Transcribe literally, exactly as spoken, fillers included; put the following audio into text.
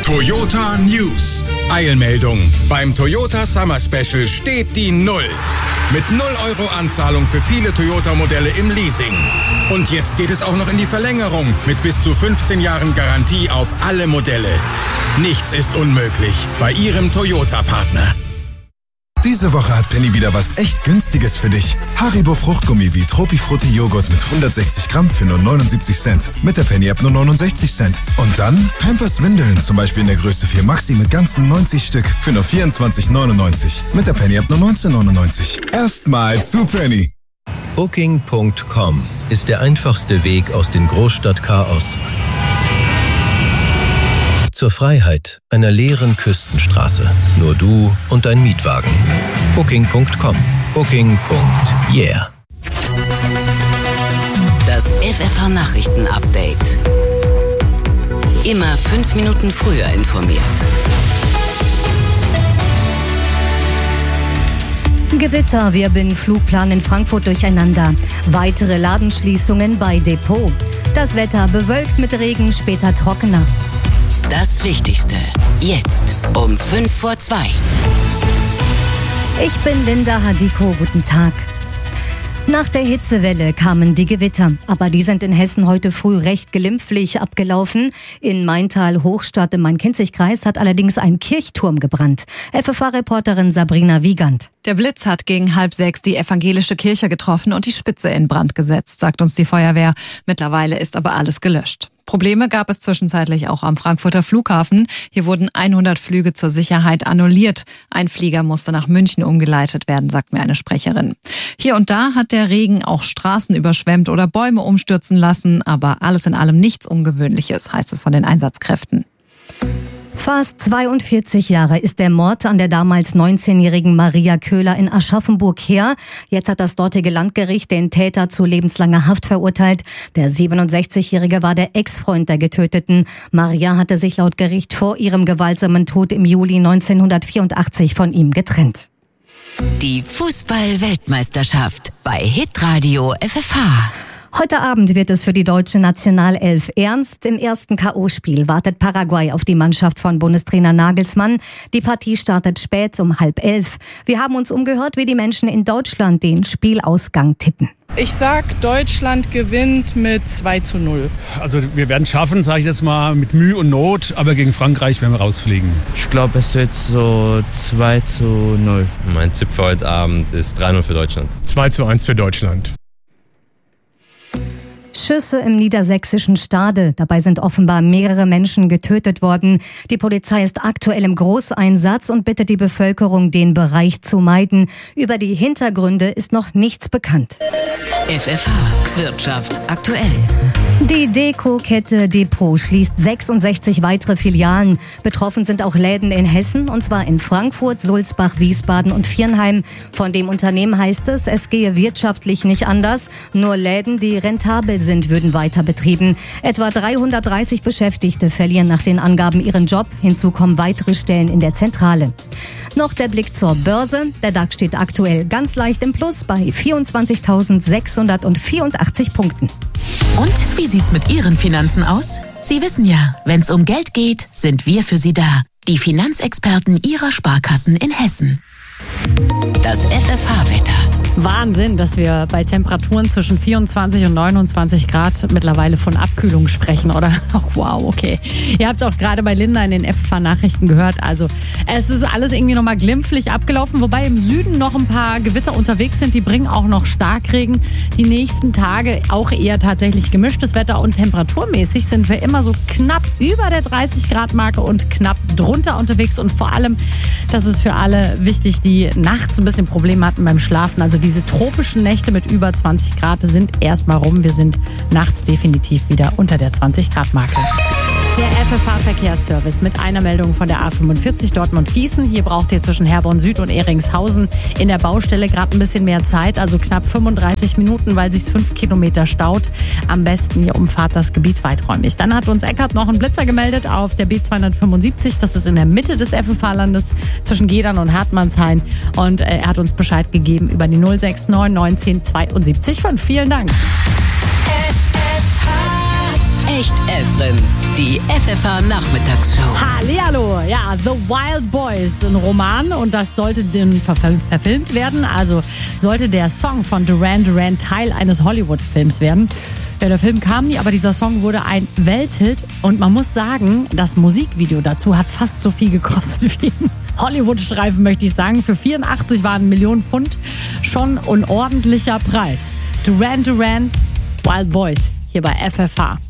Toyota News. Eilmeldung. Beim Toyota Summer Special steht die Null. Mit null Euro Anzahlung für viele Toyota-Modelle im Leasing. Und jetzt geht es auch noch in die Verlängerung mit bis zu fünfzehn Jahren Garantie auf alle Modelle. Nichts ist unmöglich bei Ihrem Toyota-Partner. Diese Woche hat Penny wieder was echt Günstiges für dich. Haribo Fruchtgummi wie Tropifrutti Joghurt mit hundertsechzig Gramm für nur neunundsiebzig Cent. Mit der Penny ab nur neunundsechzig Cent. Und dann Pampers Windeln, zum Beispiel in der Größe vier Maxi mit ganzen neunzig Stück für nur vierundzwanzig neunundneunzig. Mit der Penny ab nur neunzehn neunundneunzig. Erstmal zu Penny. Booking Punkt com ist der einfachste Weg aus dem Großstadtchaos zur Freiheit einer leeren Küstenstraße. Nur du und dein Mietwagen. Booking Punkt com. Booking. Yeah. Das F F H-Nachrichten-Update. Immer fünf Minuten früher informiert. Gewitter wirbeln Flugplan in Frankfurt durcheinander. Weitere Ladenschließungen bei Depot. Das Wetter bewölkt mit Regen, später trockener. Das Wichtigste. Jetzt um fünf vor zwei. Ich bin Linda Hadiko. Guten Tag. Nach der Hitzewelle kamen die Gewitter, aber die sind in Hessen heute früh recht glimpflich abgelaufen. In Maintal-Hochstadt im Main-Kinzig-Kreis hat allerdings ein Kirchturm gebrannt. F F H-Reporterin Sabrina Wiegand. Der Blitz hat gegen halb sechs die evangelische Kirche getroffen und die Spitze in Brand gesetzt, sagt uns die Feuerwehr. Mittlerweile ist aber alles gelöscht. Probleme gab es zwischenzeitlich auch am Frankfurter Flughafen. Hier wurden hundert Flüge zur Sicherheit annulliert. Ein Flieger musste nach München umgeleitet werden, sagt mir eine Sprecherin. Hier und da hat der Regen auch Straßen überschwemmt oder Bäume umstürzen lassen, aber alles in allem nichts Ungewöhnliches, heißt es von den Einsatzkräften. Fast zweiundvierzig Jahre ist der Mord an der damals neunzehnjährigen Maria Köhler in Aschaffenburg her. Jetzt hat das dortige Landgericht den Täter zu lebenslanger Haft verurteilt. Der siebenundsechzigjährige war der Ex-Freund der Getöteten. Maria hatte sich laut Gericht vor ihrem gewaltsamen Tod im Juli neunzehnhundertvierundachtzig von ihm getrennt. Die Fußball-Weltmeisterschaft bei Hitradio F F H. Heute Abend wird es für die deutsche Nationalelf ernst. Im ersten K O-Spiel wartet Paraguay auf die Mannschaft von Bundestrainer Nagelsmann. Die Partie startet spät um halb elf. Wir haben uns umgehört, wie die Menschen in Deutschland den Spielausgang tippen. Ich sag, Deutschland gewinnt mit zwei zu null. Also wir werden es schaffen, sage ich jetzt mal, mit Mühe und Not, aber gegen Frankreich werden wir rausfliegen. Ich glaube, es wird so zwei zu null. Mein Tipp für heute Abend ist drei null für Deutschland. zwei zu eins für Deutschland. Schüsse im niedersächsischen Stade. Dabei sind offenbar mehrere Menschen getötet worden. Die Polizei ist aktuell im Großeinsatz und bittet die Bevölkerung, den Bereich zu meiden. Über die Hintergründe ist noch nichts bekannt. F F H Wirtschaft aktuell. Die Deko-Kette Depot schließt sechsundsechzig weitere Filialen. Betroffen sind auch Läden in Hessen, und zwar in Frankfurt, Sulzbach, Wiesbaden und Viernheim. Von dem Unternehmen heißt es, es gehe wirtschaftlich nicht anders. Nur Läden, die rentabel sind, würden weiter betrieben. Etwa dreihundertdreißig Beschäftigte verlieren nach den Angaben ihren Job. Hinzu kommen weitere Stellen in der Zentrale. Noch der Blick zur Börse. Der DAX steht aktuell ganz leicht im Plus bei vierundzwanzigtausendsechshundertvierundachtzig Punkten. Und wie sieht's mit Ihren Finanzen aus? Sie wissen ja, wenn's um Geld geht, sind wir für Sie da. Die Finanzexperten Ihrer Sparkassen in Hessen. Das F F H-Wetter. Wahnsinn, dass wir bei Temperaturen zwischen vierundzwanzig und neunundzwanzig Grad mittlerweile von Abkühlung sprechen, oder? Oh, wow, okay. Ihr habt es auch gerade bei Linda in den F F H-Nachrichten gehört. Also es ist alles irgendwie nochmal glimpflich abgelaufen, wobei im Süden noch ein paar Gewitter unterwegs sind. Die bringen auch noch Starkregen. Die nächsten Tage auch eher tatsächlich gemischtes Wetter, und temperaturmäßig sind wir immer so knapp über der dreißig Grad Marke und knapp drunter unterwegs. Und vor allem, das ist für alle wichtig, die nachts ein bisschen Probleme hatten beim Schlafen. Also diese tropischen Nächte mit über zwanzig Grad sind erstmal rum. Wir sind nachts definitiv wieder unter der zwanzig Grad Marke. Der F F H-Verkehrsservice mit einer Meldung von der A fünfundvierzig Dortmund-Gießen. Hier braucht ihr zwischen Herborn Süd und Ehringshausen in der Baustelle gerade ein bisschen mehr Zeit, also knapp fünfunddreißig Minuten, weil sich fünf Kilometer staut. Am besten ihr umfahrt das Gebiet weiträumig. Dann hat uns Eckert noch einen Blitzer gemeldet auf der B zweihundertfünfundsiebzig. Das ist in der Mitte des F F H-Landes zwischen Gedern und Hartmannshain. Und er hat uns Bescheid gegeben über die null sechs neun neunzehn zweiundsiebzig fünf. Vielen Dank. F F H Echt Efren, die F F H-Nachmittagsshow. Hallihallo, ja, The Wild Boys, ein Roman und das sollte den verfil- verfilmt werden, also sollte der Song von Duran Duran Teil eines Hollywood-Films werden. Ja, der Film kam nie, aber dieser Song wurde ein Welthit und man muss sagen, das Musikvideo dazu hat fast so viel gekostet wie ein Hollywood-Streifen, möchte ich sagen. Für vierundachtzig waren Millionen Pfund schon ein ordentlicher Preis. Duran Duran, Wild Boys, hier bei F F H.